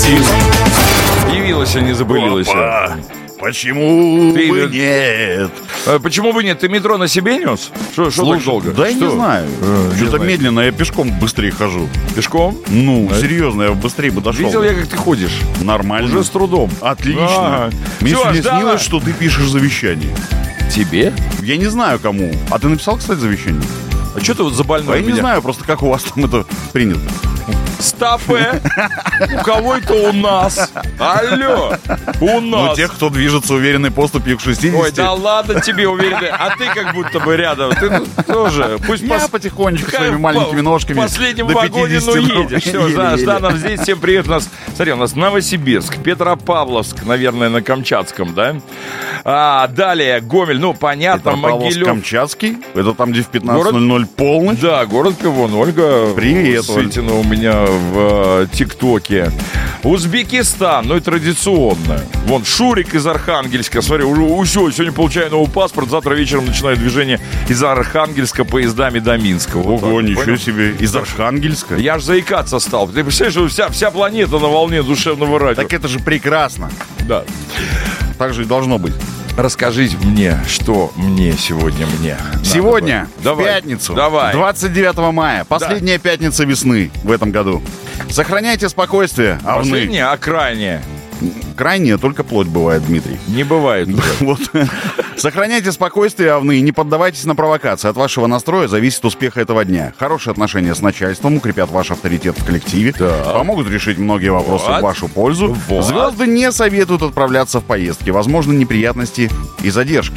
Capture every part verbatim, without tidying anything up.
Российский. Явилась, а не забылилась. Опа. Почему Ты- бы нет? А почему бы нет? Ты метро на себе нес? Что, что так долго? Да я Что? не знаю. Э, не Что-то знаю. медленно, я пешком быстрее хожу. Пешком? Ну, А? серьезно, я быстрее бы дошел. Видел я, как ты ходишь. Нормально. Уже с трудом. Отлично. Ага. Мне Всё, сегодня Ждана. снилось, что ты пишешь завещание. Тебе? Я не знаю, кому. А ты написал, кстати, завещание? А что ты вот за А больной я не меня? знаю, просто как у вас там это принято. Стопе! У кого это у нас? Алло! У Ну, нас! тех, кто движется уверенной поступью к шестидесяти. Ой, да ладно тебе, уверенный. А ты как будто бы рядом. Ты тут тоже. Пусть Я пос- потихонечку Как своими в- маленькими ножками В последнем до вагоне, ну, пятидесяти едешь. Все, еле-еле. Жданов здесь. Всем привет. У нас, смотри, у нас Новосибирск, Петропавловск, наверное, на Камчатском, да? А, далее Гомель, ну, понятно, Могилев. Камчатский. Это там, где в пятнадцать ноль ноль полночь. Да, город Пивон. Ольга Привет, Оль. Сытина у меня в э, ТикТоке. Узбекистан, ну и традиционно. Вон, Шурик из Архангельска. Смотри, уже усё, сегодня получаю новый паспорт. Завтра вечером начинаю движение из Архангельска поездами до Минска. Вот Ого, так, ничего понял? себе. Из Архангельска. Я аж заикаться стал. Ты представляешь, вся, вся планета на волне душевного радио. Так это же прекрасно. Да. Так же и должно быть. Расскажите мне, что мне сегодня мне надо Сегодня, бы. в Давай. пятницу, Давай. двадцать девятого мая, последняя пятница весны в этом году. Сохраняйте спокойствие, овны. Последняя, а крайняя? Крайне только плоть бывает, Дмитрий. Не бывает. Вот. Сохраняйте спокойствие, овны, и не поддавайтесь на провокации. От вашего настроя зависит успех этого дня. Хорошие отношения с начальством укрепят ваш авторитет в коллективе, Так. помогут решить многие вопросы Вот. в вашу пользу. Вот. Звезды не советуют отправляться в поездки. Возможны неприятности и задержки.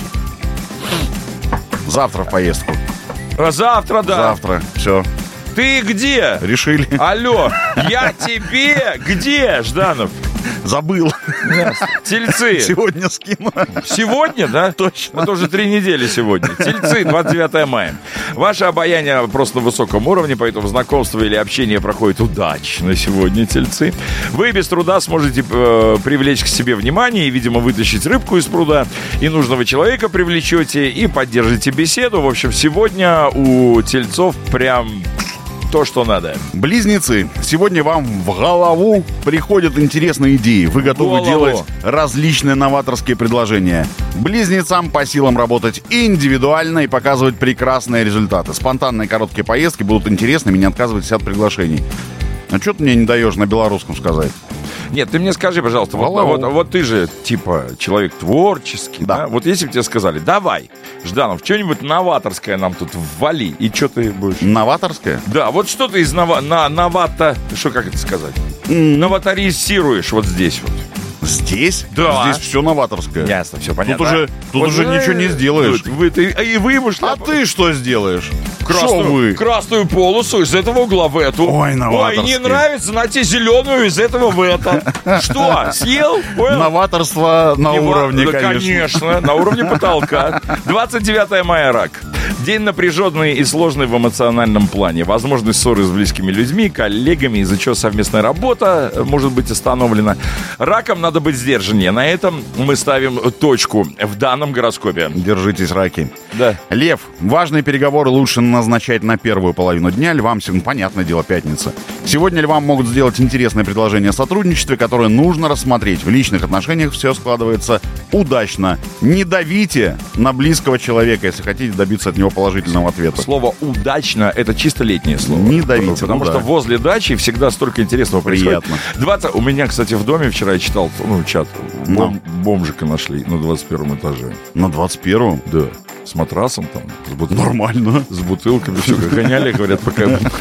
Завтра в поездку. А завтра, да. Завтра. Все. Ты где? Решили. Алло, я тебе где, Жданов? Забыл. Тельцы. Сегодня скину. Сегодня, да? Точно. Это уже три недели сегодня. Тельцы, двадцать девятого мая. Ваше обаяние просто на высоком уровне, поэтому знакомство или общение проходит удачно сегодня, тельцы. Вы без труда сможете э, привлечь к себе внимание и, видимо, вытащить рыбку из пруда. И нужного человека привлечете и поддержите беседу. В общем, сегодня у тельцов прям то, что надо. Близнецы, сегодня вам в голову приходят интересные идеи. Вы готовы Голову. делать различные новаторские предложения. Близнецам по силам работать индивидуально и показывать прекрасные результаты. Спонтанные короткие поездки будут интересными, не отказывайтесь от приглашений. А что ты мне не даешь на белорусском сказать? Нет, ты мне скажи, пожалуйста, вот, Голову. вот, вот ты же, типа, человек творческий, да. Да. Вот если бы тебе сказали, давай, Жданов, что-нибудь новаторское нам тут ввали, и что ты будешь? Новаторское? Да, вот что ты из нова, на, новата... Что, как это сказать? Новаторизируешь вот здесь вот. Здесь? Да. Здесь все новаторское. Ясно, все понятно. Тут уже, тут уже ничего не сделаешь. Вы, ты, и вы ему А шляпу... ты что сделаешь? Красную, Шо вы? красную полосу из этого угла в эту. Ой, новаторски. Ой, не нравится, на тебе зеленую из этого в это. Что, съел? Понял? Новаторство на Не ва- уровне, да, конечно. конечно, на уровне потолка. двадцать девятого мая, рак. День напряженный и сложный в эмоциональном плане. Возможны ссоры с близкими людьми, коллегами, из-за чего совместная работа может быть остановлена. Ракам надо быть сдержаннее. На этом мы ставим точку в данном гороскопе. Держитесь, раки. Да. Лев, важные переговоры лучше назначать на первую половину дня. Львам, сегодня, понятное дело, пятница. Сегодня львам могут сделать интересное предложение о сотрудничестве, которое нужно рассмотреть. В личных отношениях все складывается удачно. Не давите на близкого человека, если хотите добиться от него положительного ответа. Слово «удачно» — это чисто летнее слово. Не давите, Потому ну что да. возле дачи всегда столько интересного происходит. Приятно. двадцать У меня, кстати, в доме вчера я читал, ну, чат, Ну. бом- бомжика нашли на двадцать первом этаже. На двадцать первом? Да. С матрасом там, с, бут- Нормально. с бутылками, все как гоняли, говорят, пока...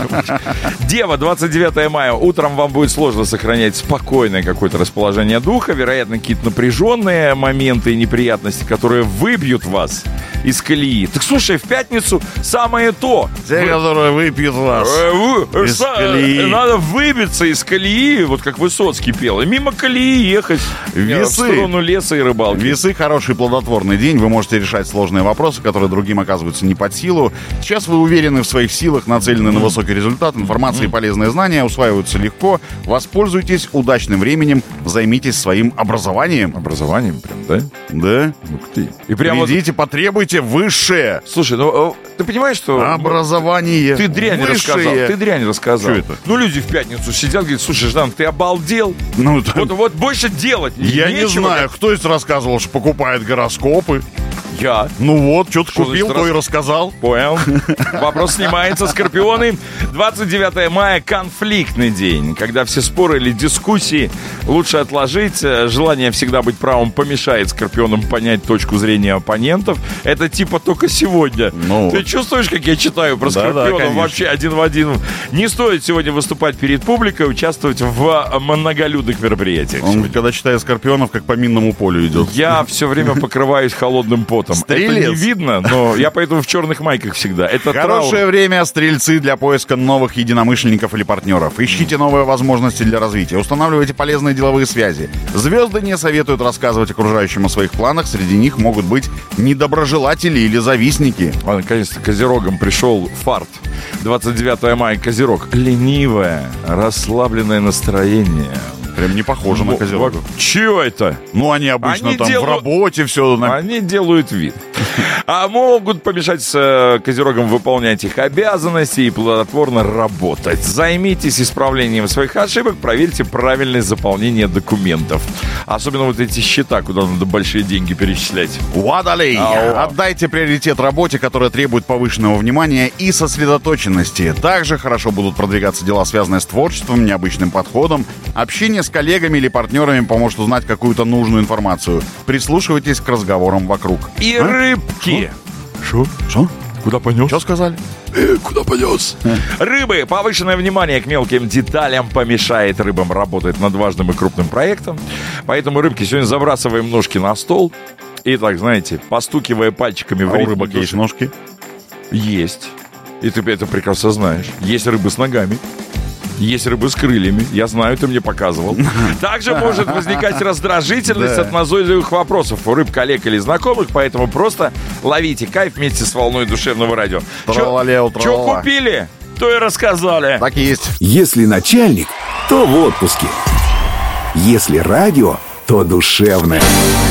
Дева, двадцать девятого мая. Утром вам будет сложно сохранять спокойное какое-то расположение духа. Вероятно, какие-то напряженные моменты и неприятности, которые выбьют вас из колеи. Так слушай, в пятницу самое то. Те, которые выпьют вас. Э, вы- Из са- колеи. Надо выбиться из колеи, вот как Высоцкий пел, и мимо колеи ехать э, в Весы. сторону леса и рыбалки. Весы — хороший плодотворный день. Вы можете решать сложные вопросы, которые другим оказываются не под силу. Сейчас вы уверены в своих силах, нацелены на высокий результат. Информация и полезные знания усваиваются легко. Воспользуйтесь удачным временем. Займитесь своим образованием. Образованием прям, да? Да? Ух ты. И прямо вот- Придите, потребуйте Хотите высшее? Слушай, ну ты понимаешь, что... Образование. Ты дрянь высшее. рассказал. Ты дрянь рассказал. Что это? Ну, люди в пятницу сидят, говорят, слушай, Ждан, ты обалдел? Ну, там... вот, вот больше делать Я нечего, не знаю, как... кто здесь рассказывал, что покупает гороскопы. Я. Ну вот, что ты Что купил, значит то и рас- рассказал. Понял. Вопрос снимается. Скорпионы. двадцать девятое мая – конфликтный день, когда все споры или дискуссии лучше отложить. Желание всегда быть правым помешает скорпионам понять точку зрения оппонентов. Это типа только сегодня. Ну, Ты чувствуешь, как я читаю про да, скорпионов? да, вообще один в один. Не стоит сегодня выступать перед публикой, участвовать в многолюдных мероприятиях. Он, когда читает скорпионов, как по минному полю идет. Я все время покрываюсь холодным потом. Стрелец. Это не видно, но я поэтому в черных майках всегда. Это Хорошее траур. время, стрельцы, для поиска новых единомышленников или партнеров. Ищите новые возможности для развития. Устанавливайте полезные деловые связи. Звезды не советуют рассказывать окружающим о своих планах. Среди них могут быть недоброжелатели или завистники. А, наконец-то козерогом пришел фарт. двадцать девятое мая, козерог. Ленивое, расслабленное настроение. Прям не похоже на козерога. Чего это? Ну, они обычно Они там делают- в работе все... На... Они делают вид. А могут помешать с э, козерогом выполнять их обязанности и плодотворно работать. Займитесь исправлением своих ошибок, проверьте правильность заполнения документов. Особенно вот эти счета, куда надо большие деньги перечислять. Водолей! Ау. Отдайте приоритет работе, которая требует повышенного внимания и сосредоточенности. Также хорошо будут продвигаться дела, связанные с творчеством, необычным подходом. Общение с коллегами или партнерами поможет узнать какую-то нужную информацию. Прислушивайтесь к разговорам вокруг. И А? рыбки. Что? Что? Куда понес? Что сказали? Э, куда понес? Рыбы. Повышенное внимание к мелким деталям помешает рыбам работать над важным и крупным проектом. Поэтому, рыбки, сегодня забрасываем ножки на стол. И так, знаете, постукивая пальчиками А в у ритм рыбок души. есть ножки? Есть. И ты это прекрасно знаешь. Есть рыбы с ногами. Есть рыбы с крыльями. Я знаю, ты мне показывал. Также может возникать раздражительность Да. от назойливых вопросов у рыб, коллег или знакомых, поэтому просто ловите кайф вместе с волной душевного радио. Тралалеу, Что тралала. купили, то и рассказали. Так и есть. Если начальник, то в отпуске. Если радио, то душевное.